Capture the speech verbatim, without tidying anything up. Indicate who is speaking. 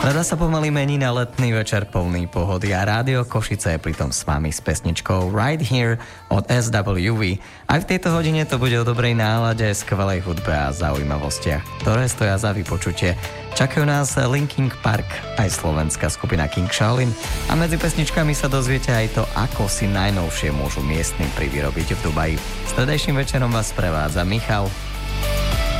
Speaker 1: Streda sa pomaly mení na letný večer plný pohody a Rádio Košice je pritom s vami s pesničkou Right Here od es dubľú vé. Aj v tejto hodine to bude o dobrej nálade, skvelej hudbe a zaujímavostiach, ktoré stoja za vypočutie. Čakajú nás Linkin Park, aj slovenská skupina King Shaolin a medzi pesničkami sa dozviete aj to, ako si najnovšie môžu miestni privyrobiť v Dubaji. Stredejším večerom vás prevádza Michal.